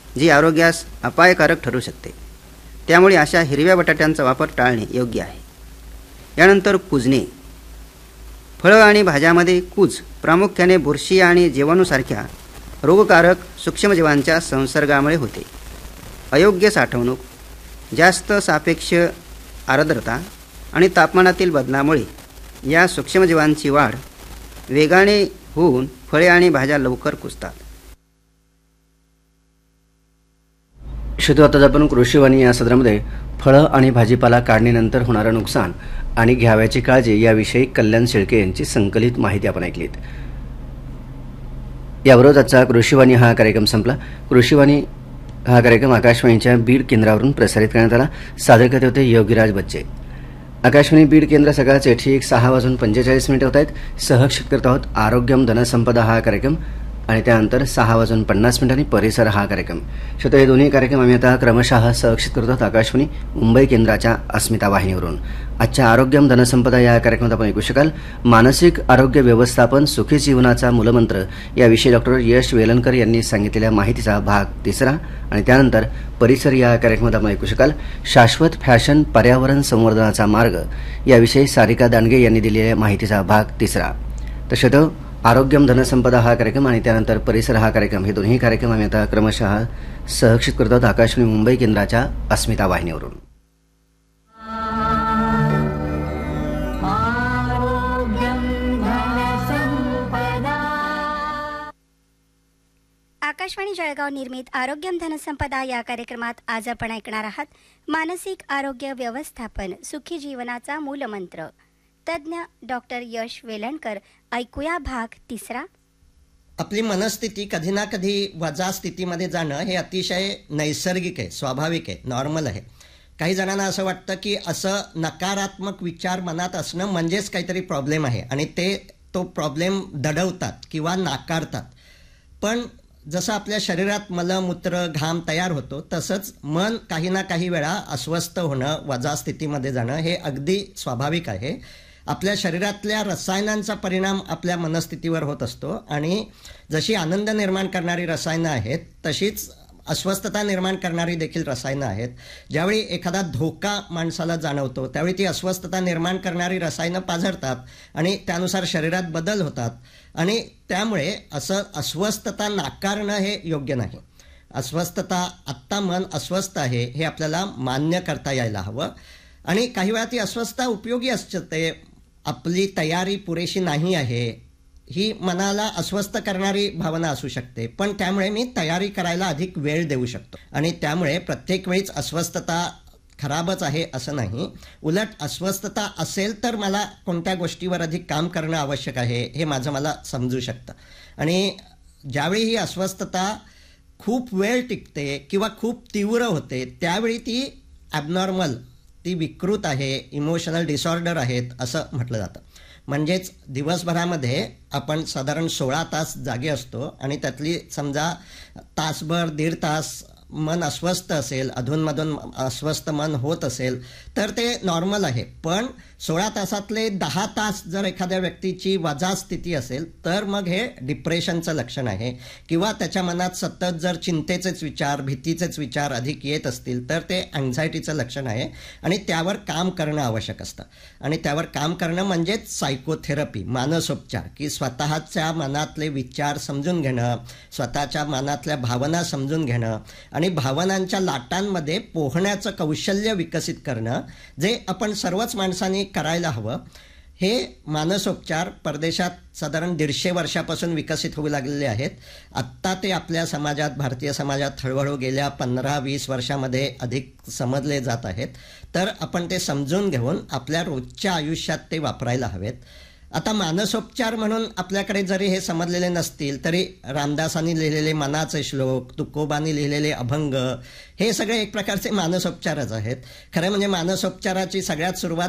जी आरोग्यास अपायकारक ठरू शकते. त्यामुळे अशा हिरव्या बटाट्यांचा वापर टाळणे योग्य आहे. यानंतर कुजणे. फळं आणि भाज्यामध्ये कूज प्रामुख्याने बुरशी आणि जीवाणूसारख्या रोगकारक सूक्ष्मजीवांच्या संसर्गामुळे होते. अयोग्य साठवणूक, जास्त सापेक्ष आर्द्रता आणि तापमानातील बदलामुळे या सूक्ष्मजीवांची वाढ वेगाने होऊन फळे आणि भाज्या लवकर कुजतात. शेतू आता आपण कृषीवाणी या सदरामध्ये फळं आणि भाजीपाला काढणीनंतर होणारं नुकसान आणि घ्यावयाची काळजी याविषयी कल्याण शेळके यांची संकलित माहिती आपण ऐकलीत. याबरोबर आजचा कृषीवाणी हा कार्यक्रम संपला. कृषीवाणी हा कार्यक्रम आकाशवाणीच्या बीड केंद्रावरून प्रसारित करण्यात आला. सादर करत होते योगीराज बच्चे. आकाशवाणी बीड केंद्र सकाळचे ठीक 6:45 होत आहेत. सहक्षित करत आहोत आरोग्यम धनसंपदा हा कार्यक्रम आणि त्यानंतर 6:50 परिसर हा कार्यक्रम. शेवटी हे दोन्ही कार्यक्रम आम्ही आता क्रमशः सहक्षित करत आहोत आकाशवाणी मुंबई केंद्राच्या अस्मिता वाहिनीवरून. आजच्या आरोग्यम धनसंपदा या कार्यक्रमात आपण ऐकू शकाल मानसिक आरोग्य व्यवस्थापन सुखी जीवनाचा मूलमंत्र याविषयी डॉक्टर यश वेलणकर यांनी सांगितलेल्या माहितीचा भाग 3 आणि त्यानंतर परिसर या कार्यक्रमात आपण ऐकू शकाल शाश्वत फॅशन पर्यावरण संवर्धनाचा मार्ग याविषयी सारिका दांडगे यांनी दिलेल्या माहितीचा भाग 3. तसेच आरोग्यम धनसंपदा हा कार्यक्रम आणि त्यानंतर परिसर हा कार्यक्रम हे दोन्ही कार्यक्रम आम्ही आता क्रमशः सहक्षित करत आहोत आकाशवाणी मुंबई केंद्राच्या अस्मिता वाहिनीवरून. आकाशवाणी जळगाव निर्मित आरोग्यम धनसंपदा या कार्यक्रमात आज आपण ऐकणार आहात मानसिक आरोग्य व्यवस्थापन सुखी जीवनाचा मूलमंत्र. तज्ञ डॉक्टर यश वेलणकर. ऐकूया भाग 3. आपली मनस्थिती कधी ना कधी वजा स्थितीमध्ये जाणं हे अतिशय नैसर्गिक आहे, स्वाभाविक आहे, नॉर्मल आहे. काही जणांना असं वाटतं की असं नकारात्मक विचार मनात असणं म्हणजेच काहीतरी प्रॉब्लेम आहे आणि ते तो प्रॉब्लेम दडवतात किंवा नाकारतात. पण जसं आपल्या शरीरात मलमूत्र घाम तयार होतो तसंच मन काही ना काही वेळा अस्वस्थ होणं वजा स्थितीमध्ये जाणं हे अगदी स्वाभाविक आहे. आपल्या शरीरातल्या रसायनांचा परिणाम आपल्या मनस्थितीवर होत असतो आणि जशी आनंद निर्माण करणारी रसायनं आहेत तशीच अस्वस्थता निर्माण करणारी देखील रसायनं आहेत. ज्यावेळी एखादा धोका माणसाला जाणवतो त्यावेळी ती अस्वस्थता निर्माण करणारी रसायनं पाझरतात आणि त्यानुसार शरीरात बदल होतात आणि त्यामुळे असं अस्वस्थता नाकारणं हे योग्य नाही. अस्वस्थता आत्ता मन अस्वस्थ आहे हे आपल्याला मान्य करता यायला हवं आणि काही वेळा ती अस्वस्थता उपयोगी असते. आपली तयारी पुरेशी नाही आहे ही मनाला अस्वस्थ करणारी भावना असू शकते, पण त्यामुळे मी तयारी करायला अधिक वेळ देऊ शकतो आणि त्यामुळे प्रत्येक वेळीच अस्वस्थता खराबच आहे असं नाही. उलट अस्वस्थता असेल तर मला कोणत्या गोष्टीवर अधिक काम करणं आवश्यक आहे हे माझं मला समजू शकतं आणि ज्यावेळी ही अस्वस्थता खूप वेळ टिकते किंवा खूप तीव्र होते त्यावेळी ती ॲबनॉर्मल, ती विकृत आहे, इमोशनल डिसऑर्डर आहेत असं म्हटलं जातं. म्हणजेच दिवसभरामध्ये आपण साधारण 16 तास जागे असतो आणि त्यातली समजा तासभर 1.5 तास मन अस्वस्थ असेल, अधूनमधून अस्वस्थ मन होत असेल तर ते नॉर्मल आहे. पण 16 तासातले 10 तास जर एखाद्या व्यक्तीची वजा स्थिती असेल तर मग हे डिप्रेशनचं लक्षण आहे किंवा त्याच्या मनात सतत जर चिंतेचेच विचार, भीतीचेच विचार अधिक येत असतील तर ते अँझायटीचं लक्षण आहे आणि त्यावर काम करणं आवश्यक असतं. आणि त्यावर काम करणं म्हणजेच सायकोथेरपी, मानसोपचार, की स्वतःच्या मनातले विचार समजून घेणं, स्वतःच्या मनातल्या भावना समजून घेणं आणि भावनांच्या लाटांमध्ये पोहण्याचं कौशल्य विकसित करणं जे आपण सर्वच माणसांनी करायला हवं. हे मानसोपचार परदेशात साधारण 150 वर्षापासून विकसित होऊ लागलेले आहेत. आत्ता ते आपल्या समाजात, भारतीय समाजात हळूहळू गेल्या 15-20 वर्षामध्ये अधिक समजले जात आहेत. तर आपण ते समजून घेऊन आपल्या रोजच्या आयुष्यात ते वापरायला हवेत. आता मानसोपचार म्हणून आपल्याकडे जरी हे समजलेले नसतील तरी रामदासांनी लिहिलेले मनाचे श्लोक, तुकोबांनी लिहिलेले अभंग हे सगळे एक प्रकारचे मानसोपचारच आहेत. खरं म्हणजे मानसोपचाराची सगळ्यात सुरुवात